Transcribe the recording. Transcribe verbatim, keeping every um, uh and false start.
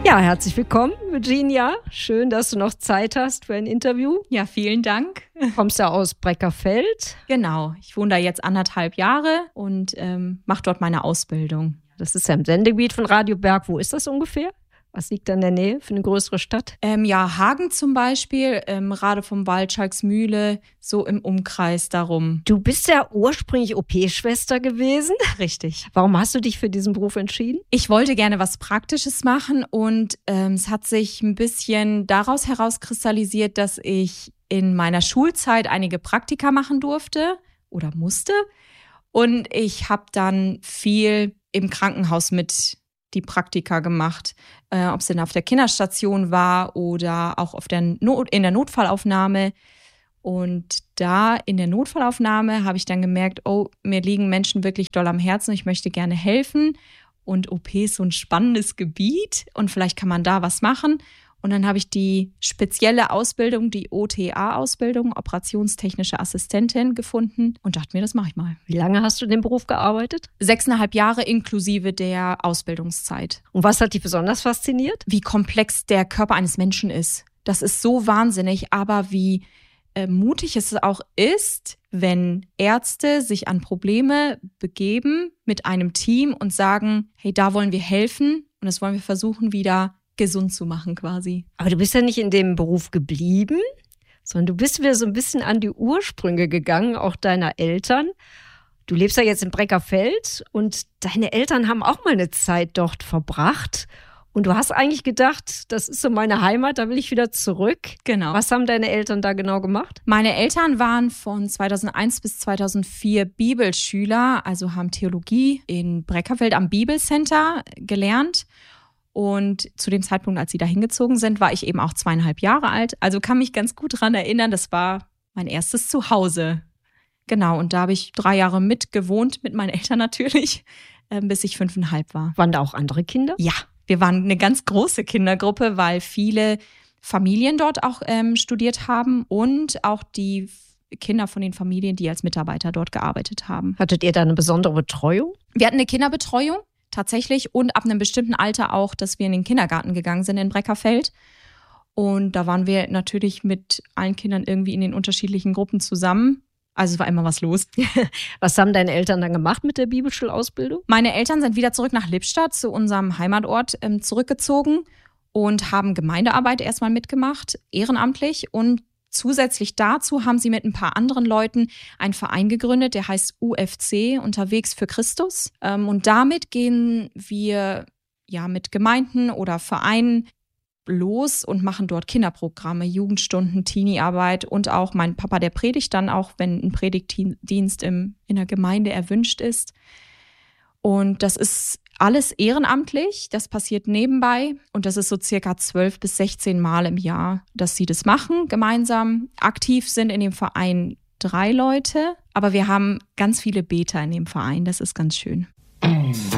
Ja, herzlich willkommen, Virginia. Schön, dass du noch Zeit hast für ein Interview. Ja, vielen Dank. Du kommst ja aus Breckerfeld. Genau, ich wohne da jetzt anderthalb Jahre und ähm, mache dort meine Ausbildung. Das ist ja im Sendegebiet von Radio Berg. Wo ist das ungefähr? Was liegt da in der Nähe für eine größere Stadt? Ähm, ja, Hagen zum Beispiel, ähm, Rade vom Wald, Schalksmühle, so im Umkreis darum. Du bist ja ursprünglich O P-Schwester gewesen. Richtig. Warum hast du dich für diesen Beruf entschieden? Ich wollte gerne was Praktisches machen und ähm, es hat sich ein bisschen daraus herauskristallisiert, dass ich in meiner Schulzeit einige Praktika machen durfte oder musste. Und ich habe dann viel im Krankenhaus mit die Praktika gemacht, äh, ob es denn auf der Kinderstation war oder auch auf der Not- in der Notfallaufnahme. Und da in der Notfallaufnahme habe ich dann gemerkt, oh, mir liegen Menschen wirklich doll am Herzen, ich möchte gerne helfen. Und O P ist so ein spannendes Gebiet und vielleicht kann man da was machen. Und dann habe ich die spezielle Ausbildung, die O T A-Ausbildung, operationstechnische Assistentin, gefunden und dachte mir, das mache ich mal. Wie lange hast du in dem Beruf gearbeitet? Sechseinhalb Jahre inklusive der Ausbildungszeit. Und was hat dich besonders fasziniert? Wie komplex der Körper eines Menschen ist. Das ist so wahnsinnig, aber wie äh, mutig es auch ist, wenn Ärzte sich an Probleme begeben mit einem Team und sagen, hey, da wollen wir helfen und das wollen wir versuchen, wieder gesund zu machen quasi. Aber du bist ja nicht in dem Beruf geblieben, sondern du bist wieder so ein bisschen an die Ursprünge gegangen, auch deiner Eltern. Du lebst ja jetzt in Breckerfeld und deine Eltern haben auch mal eine Zeit dort verbracht. Und du hast eigentlich gedacht, das ist so meine Heimat, da will ich wieder zurück. Genau. Was haben deine Eltern da genau gemacht? Meine Eltern waren von zweitausendeins bis zweitausendvier Bibelschüler, also haben Theologie in Breckerfeld am Bibelcenter gelernt. Und zu dem Zeitpunkt, als sie da hingezogen sind, war ich eben auch zweieinhalb Jahre alt. Also kann mich ganz gut daran erinnern, das war mein erstes Zuhause. Genau, und da habe ich drei Jahre mit gewohnt, mit meinen Eltern natürlich, äh, bis ich fünfeinhalb war. Waren da auch andere Kinder? Ja, wir waren eine ganz große Kindergruppe, weil viele Familien dort auch ähm, studiert haben und auch die Kinder von den Familien, die als Mitarbeiter dort gearbeitet haben. Hattet ihr da eine besondere Betreuung? Wir hatten eine Kinderbetreuung. Tatsächlich und ab einem bestimmten Alter auch, dass wir in den Kindergarten gegangen sind in Breckerfeld. Und da waren wir natürlich mit allen Kindern irgendwie in den unterschiedlichen Gruppen zusammen. Also es war immer was los. Was haben deine Eltern dann gemacht mit der Bibelschulausbildung? Meine Eltern sind wieder zurück nach Lippstadt, zu unserem Heimatort, ähm, zurückgezogen und haben Gemeindearbeit erstmal mitgemacht, ehrenamtlich. Und zusätzlich dazu haben sie mit ein paar anderen Leuten einen Verein gegründet, der heißt U F C, Unterwegs für Christus. Und damit gehen wir ja mit Gemeinden oder Vereinen los und machen dort Kinderprogramme, Jugendstunden, Teenie-Arbeit und auch mein Papa, der predigt dann auch, wenn ein Predigtdienst im, in der Gemeinde erwünscht ist. Und das ist alles ehrenamtlich, das passiert nebenbei und das ist so circa zwölf bis sechzehn Mal im Jahr, dass sie das machen, gemeinsam. Aktiv sind in dem Verein drei Leute, aber wir haben ganz viele Beter in dem Verein, das ist ganz schön.